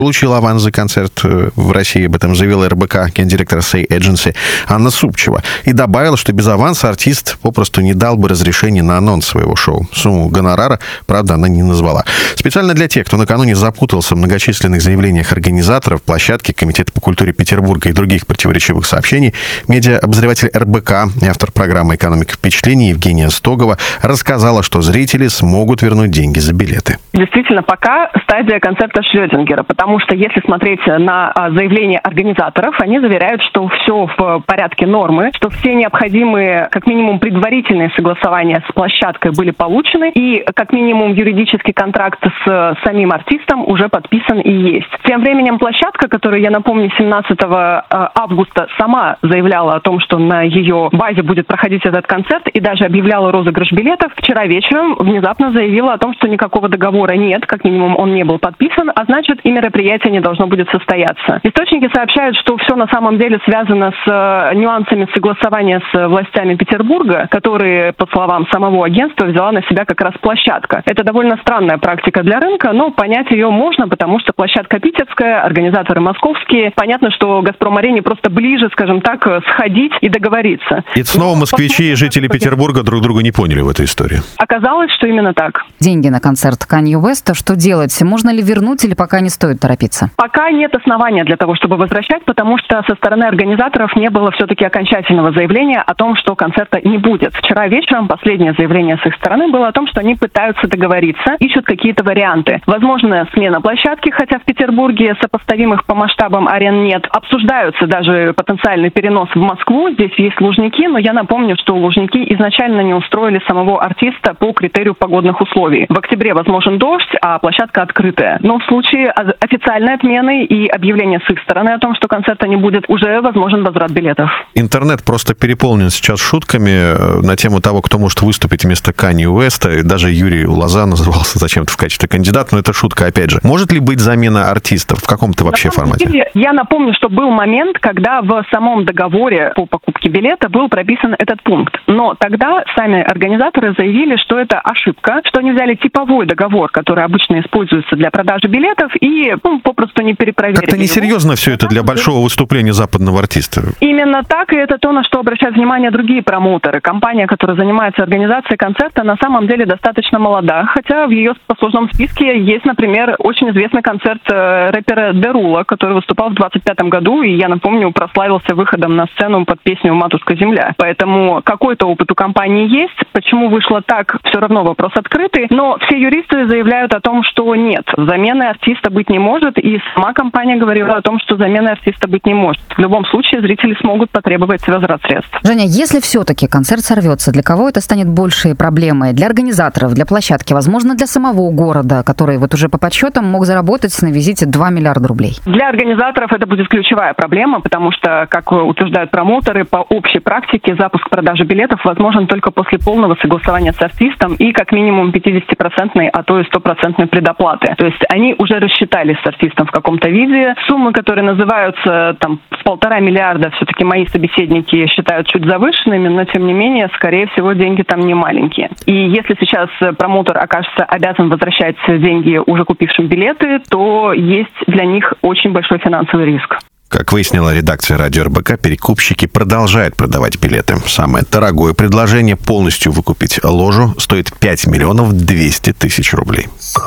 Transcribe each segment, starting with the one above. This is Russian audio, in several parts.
получил аванс за концерт в России. Об этом заявила РБК гендиректор Say Agency Анна Супчева. И добавила, что без аванса артист попросту не дал бы разрешения на анонс своего шоу. Сумму гонорара, правда, она не назвала. Специально для тех, кто накануне запутался в многочисленных заявлениях организаторов, площадки, Комитета по культуре Петербурга и других противоречивых сообщений, медиа-обозреватель РБК и автор программы «Экономика впечатлений» Евгения Стогова рассказала, что зрители смогут вернуть деньги за билеты. Действительно, пока стадия концерта Шрёдингера, потому что если смотреть на заявления организаторов, они заверяют, что все в порядке нормы, что все необходимые, как минимум, предварительные согласования с площадкой были получены, и как минимум юридический контракт с самим артистом уже подписан и есть. Тем временем площадка, которую, я напомню, 17 августа сама заявляла о том, что на ее базе будет проходить этот концерт, и даже объявляла розыгрыш билетов, вчера вечером внезапно заявила о том, что никакого договора нет, как минимум он не был подписан, а значит и мероприятие не должно будет состояться. Источники сообщают, что все на самом деле связано с нюансами согласования с властями Петербурга, которые, по словам самого агентства, взяла на себя как раз площадка. Это довольно странная практика для рынка, но понять ее можно, потому что площадка питерская, организаторы московские. Понятно, что «Газпром-арене» просто ближе, скажем так, сходить и договориться. И снова москвичи и жители Петербурга друг друга не поняли в этой истории. Оказалось, что именно так. Деньги на концерт Канье Уэста, что делать? Можно ли вернуть или пока не стоит торопиться? Пока нет основания для того, чтобы возвращать, потому что со стороны организаторов не было все-таки окончательного заявления о том, что концерта не будет. Вчера вечером последнее заявление с их стороны было о том, что они пытаются договориться, ищут какие-то варианты. Возможно, смена площадки, хотя в Петербурге сопоставимых по масштабам арен нет. Обсуждаются даже потенциальный перенос в Москву. Здесь есть Лужники, но я напомню, что Лужники изначально не устроили самого артиста по критерию погодных условий. В октябре возможен дождь, а площадка открытая. Но в случае официальной отмены и объявления с их стороны о том, что концерта не будет, уже возможен возврат билетов. Интернет просто переполнен сейчас шутками на тему того, кто может выступить вместо Канье Уэста. И даже Юрий Лоза назывался зачем-то в качестве кандидата, но это шутка, опять же. Может ли быть замена артистов в каком-то вообще формате? Я напомню, что был момент, когда в самом договоре по покупке билета был прописан этот пункт. Но тогда сами организаторы заявили, что это ошибка, что они взяли типовой договор, который обычно используется для продажи билетов, и попросту не перепроверили. Как-то несерьезно все это для большого выступления западного артиста. Именно так, и это то, на что обращают внимание другие промоутеры. Компания, которая занимается организацией концерта, на самом деле достаточно молода, хотя в ее послужном списке есть, например, очень известный концерт рэпера Дерула, который выступал в 25 году, и, я напомню, прославился выходом на сцену под песню «Матушка земля». Поэтому какой-то опыт у компании есть. Почему вышло так, все равно вопрос открытый. Но все юристы заявляют о том, что нет, замены артиста быть не может, и сама компания говорила о том, что замены артиста быть не может. В любом случае зрители смогут потребовать возврат средств. Женя, если все-таки концерт сорвется, для кого это станет большей проблемой? Для организаторов, для площадки, возможно, для самого города, который вот уже по подсчетам мог заработать на визите 2 миллиарда рублей? Для организаторов это будет ключевая проблема, потому что, как утверждают промоутеры, по общей практике запуск продажи билетов возможен только после полного согласования с артистом и как минимум 50%, а то и 100% предоплаты. То есть они уже рассчитались с артистом в каком-то виде. Суммы, которые называются там в 1,5 миллиарда, все-таки мои собеседники считают чуть завышенными, но тем не менее, скорее всего, деньги там не маленькие. И если сейчас промоутер окажется обязан возвращать деньги уже купившим билеты, то есть для них очень большой финансовый риск. Как выяснила редакция радио РБК, перекупщики продолжают продавать билеты. Самое дорогое предложение — полностью выкупить ложу — стоит 5 миллионов 200 тысяч рублей.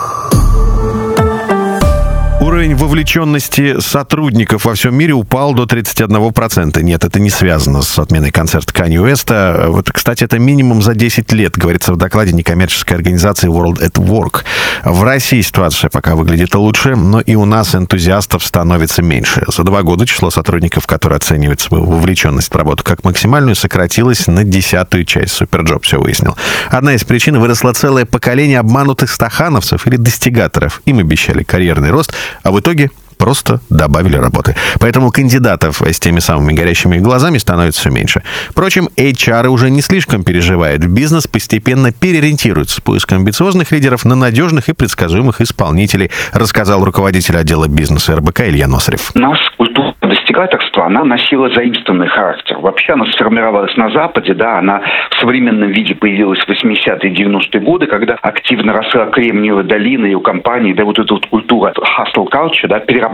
Уровень вовлеченности сотрудников во всем мире упал до 31%. Нет, это не связано с отменой концерта Канье Уэста. Вот, кстати, это минимум за 10 лет, говорится в докладе некоммерческой организации World at Work. В России ситуация пока выглядит лучше, но и у нас энтузиастов становится меньше. За 2 года число сотрудников, которые оценивают свою вовлеченность в работу как максимальную, сократилось на 10-ую часть. Суперджоп все выяснил. Одна из причин — выросло целое поколение обманутых стахановцев или достигаторов. Им обещали карьерный рост, а в итоге просто добавили работы. Поэтому кандидатов с теми самыми горящими глазами становится все меньше. Впрочем, HR уже не слишком переживают. Бизнес постепенно переориентируется с поиском амбициозных лидеров на надежных и предсказуемых исполнителей, рассказал руководитель отдела бизнеса РБК Илья Носарев. Нас культура достигательства, она носила заимствованный характер. Вообще она сформировалась на Западе, да, она в современном виде появилась в 80-е и 90-е годы, когда активно росла Кремниевая долина, и у компаний, да, вот эта вот культура hustle culture, да,